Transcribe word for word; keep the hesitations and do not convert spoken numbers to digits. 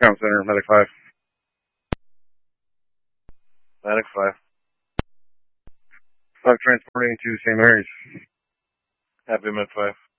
Comm Center, Medic five. Medic five. five transporting to Saint Mary's. Happy Med five.